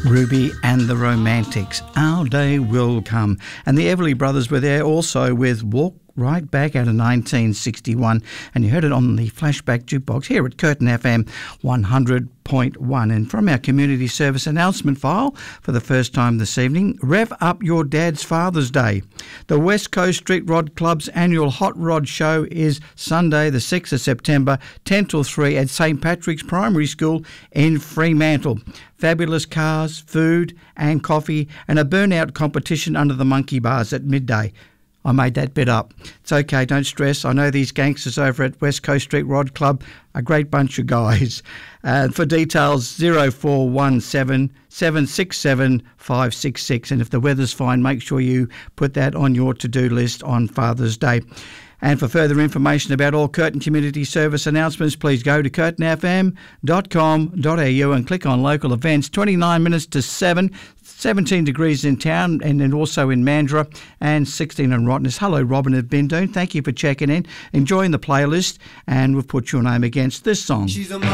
Ruby and the Romantics, Our Day Will Come. And the Everly Brothers were there also with Walk Right Back out of 1961. And you heard it on the Flashback Jukebox here at Curtin FM 100.1. And from our community service announcement file for the first time this evening, rev up your dad's Father's Day. The West Coast Street Rod Club's annual Hot Rod Show is Sunday the 6th of September, 10 till 3 at St Patrick's Primary School in Fremantle. Fabulous cars, food and coffee, and a burnout competition under the monkey bars at midday. I made that bit up. It's okay, don't stress. I know these gangsters over at West Coast Street Rod Club, a great bunch of guys. For details, 0417 767 566. And if the weather's fine, make sure you put that on your to-do list on Father's Day. And for further information about all Curtin Community Service announcements, please go to curtinfm.com.au and click on local events. 29 minutes to 7, 17 degrees in town and then also in Mandurah, and 16 in Rottnest. Hello, Robin of Bindoon. Thank you for checking in, enjoying the playlist, and we've put your name against this song. She's a